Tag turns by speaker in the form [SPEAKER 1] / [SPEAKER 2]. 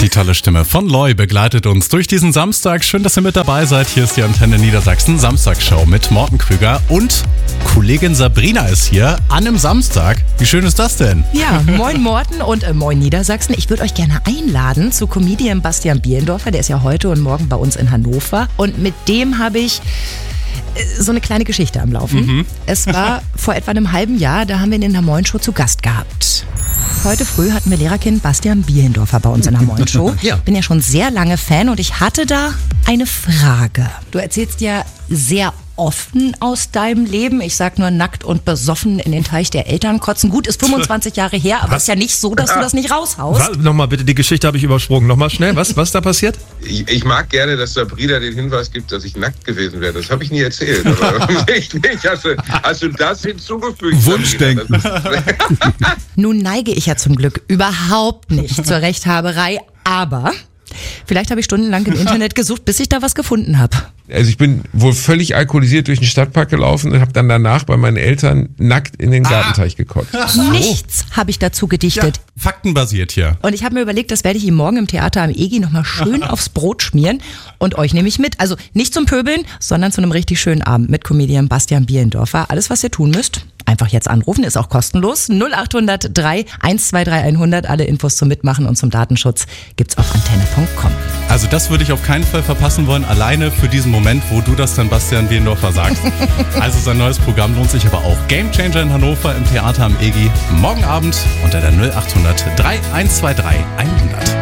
[SPEAKER 1] Die tolle Stimme von Loy begleitet uns durch diesen Samstag. Schön, dass ihr mit dabei seid. Hier ist die Antenne Niedersachsen Samstagsshow mit Morten Krüger und Kollegin Sabrina ist hier an einem Samstag. Wie schön ist das denn?
[SPEAKER 2] Ja, moin Morten und moin Niedersachsen. Ich würde euch gerne einladen zu Comedian Bastian Bielendorfer. Der ist ja heute und morgen bei uns in Hannover. Und mit dem habe ich so eine kleine Geschichte am Laufen. Es war vor etwa einem halben Jahr, da haben wir ihn in der Moin-Show zu Gast gehabt. Heute früh hatten wir Lehrerkind Bastian Bielendorfer bei uns in der Moin-Show.
[SPEAKER 3] Ja.
[SPEAKER 2] Bin ja schon sehr lange Fan und ich hatte da eine Frage. Du erzählst ja sehr offen aus deinem Leben. Ich sag nur nackt und besoffen in den Teich der Eltern kotzen. Gut, ist 25 Jahre her, aber ist ja nicht so, dass du das nicht raushaust.
[SPEAKER 3] Nochmal bitte, die Geschichte habe ich übersprungen. Nochmal schnell, was da passiert?
[SPEAKER 4] Ich mag gerne, dass Sabrina den Hinweis gibt, dass ich nackt gewesen wäre. Das habe ich nie erzählt. Aber ich nicht. Hast du das hinzugefügt?
[SPEAKER 1] Wunschdenken.
[SPEAKER 2] Nun neige ich ja zum Glück überhaupt nicht zur Rechthaberei, aber vielleicht habe ich stundenlang im Internet gesucht, bis ich da was gefunden habe.
[SPEAKER 5] Also ich bin wohl völlig alkoholisiert durch den Stadtpark gelaufen und habe dann danach bei meinen Eltern nackt in den Gartenteich gekotzt.
[SPEAKER 2] Nichts habe ich dazu gedichtet.
[SPEAKER 1] Faktenbasiert hier.
[SPEAKER 2] Und ich habe mir überlegt, das werde ich ihm morgen im Theater am EGI nochmal schön aufs Brot schmieren und euch nehme ich mit. Also nicht zum Pöbeln, sondern zu einem richtig schönen Abend mit Comedian Bastian Bielendorfer. Alles, was ihr tun müsst, einfach jetzt anrufen, ist auch kostenlos. 0800 3 123 100. Alle Infos zum Mitmachen und zum Datenschutz gibt's auf antenne.com.
[SPEAKER 1] Also das würde ich auf keinen Fall verpassen wollen, alleine für diesen Moment, wo du das dann Bastian Bielendorfer sagst. Also sein neues Programm lohnt sich aber auch. Game Changer in Hannover im Theater am EGI. Morgen Abend unter der 0800 3 123 100.